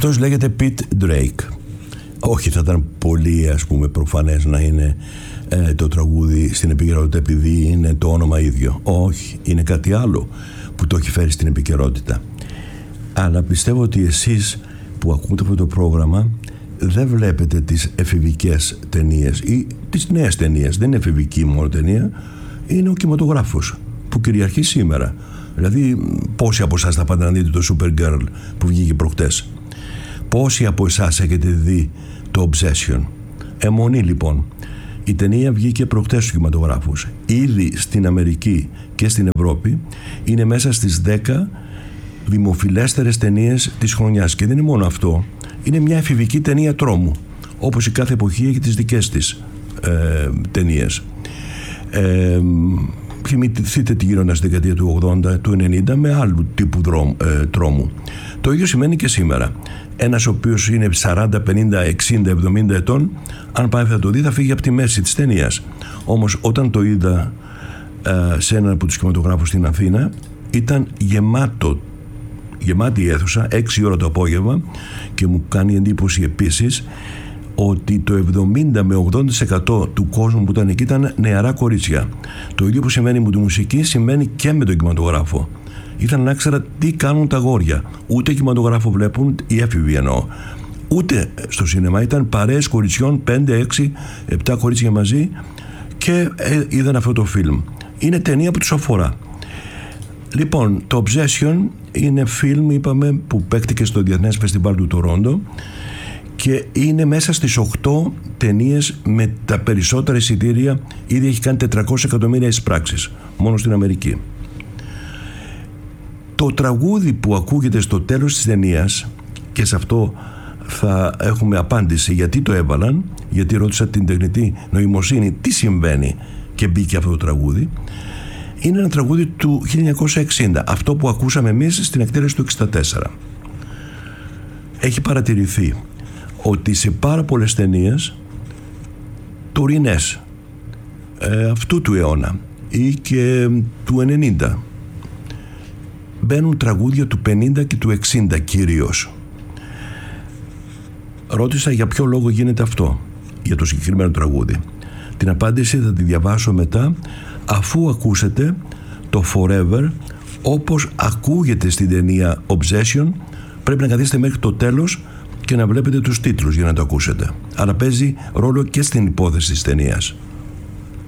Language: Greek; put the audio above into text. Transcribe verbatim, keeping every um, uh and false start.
Αυτός λέγεται Pete Drake. Όχι, θα ήταν πολύ, ας πούμε, προφανές να είναι ε, το τραγούδι στην επικαιρότητα επειδή είναι το όνομα ίδιο. Όχι, είναι κάτι άλλο που το έχει φέρει στην επικαιρότητα. Αλλά πιστεύω ότι εσείς που ακούτε αυτό το πρόγραμμα δεν βλέπετε τις εφηβικές ταινίες ή τις νέες ταινίες. Δεν είναι εφηβική μόνο ταινία, είναι ο κινηματογράφος που κυριαρχεί σήμερα. Δηλαδή, πόσοι από εσάς θα πάτε να δείτε το Supergirl που βγήκε προχτές? Πόσοι από εσάς έχετε δει το Obsession? Αιμονή λοιπόν. Η ταινία βγήκε προχτές στους κινηματογράφους. Ήδη στην Αμερική και στην Ευρώπη είναι μέσα στις δέκα δημοφιλέστερες ταινίες της χρονιάς. Και δεν είναι μόνο αυτό. Είναι μια εφηβική ταινία τρόμου. Όπως η κάθε εποχή έχει τις δικές της ε, ταινίες. Ε, θυμηθείτε τι γινόταν στη δεκαετία του ογδόντα, του ενενήντα με άλλου τύπου δρόμ, ε, τρόμου. Το ίδιο σημαίνει και σήμερα. Ένας ο οποίος είναι σαράντα, πενήντα, εξήντα, εβδομήντα ετών, αν πάει θα το δει, θα φύγει από τη μέση της ταινίας. Όμως όταν το είδα ε, σε έναν από τους κινηματογράφους στην Αθήνα, ήταν γεμάτο, γεμάτη η αίθουσα, έξι ώρα το απόγευμα, και μου κάνει εντύπωση επίσης ότι το εβδομήντα με ογδόντα τοις εκατό του κόσμου που ήταν εκεί ήταν νεαρά κορίτσια. Το ίδιο που σημαίνει με τη μουσική σημαίνει και με τον κινηματογράφο. Ήθελα να ξέρω τι κάνουν τα αγόρια. Ούτε κινηματογράφο βλέπουν, οι έφηβοι εννοώ. Ούτε στο σινεμά, ήταν παρέες κοριτσιών, πέντε, έξι, επτά κορίτσια μαζί, και ε, είδαν αυτό το φιλμ. Είναι ταινία που τους αφορά. Λοιπόν, το Obsession είναι φιλμ, είπαμε, που παίκτηκε στο Διεθνές Φεστιβάλ του Τορόντο και είναι μέσα στις οκτώ ταινίες με τα περισσότερα εισιτήρια. Ήδη έχει κάνει τετρακόσια εκατομμύρια εισπράξεις μόνο στην Αμερική. Το τραγούδι που ακούγεται στο τέλος της ταινίας, και σε αυτό θα έχουμε απάντηση γιατί το έβαλαν, γιατί ρώτησα την τεχνητή νοημοσύνη τι συμβαίνει και μπήκε αυτό το τραγούδι, είναι ένα τραγούδι του χίλια εννιακόσια εξήντα, αυτό που ακούσαμε εμείς στην εκτέλεση του εξήντα τέσσερα. Έχει παρατηρηθεί ότι σε πάρα πολλές ταινίες τωρινές ε, αυτού του αιώνα ή και του ενενήντα μπαίνουν τραγούδια του πενήντα και του εξήντα κυρίως. Ρώτησα για ποιο λόγο γίνεται αυτό για το συγκεκριμένο τραγούδι. Την απάντηση θα τη διαβάσω μετά, αφού ακούσετε το Forever όπως ακούγεται στην ταινία Obsession. Πρέπει να καθίσετε μέχρι το τέλος και να βλέπετε τους τίτλους για να το ακούσετε. Αλλά παίζει ρόλο και στην υπόθεση της ταινίας.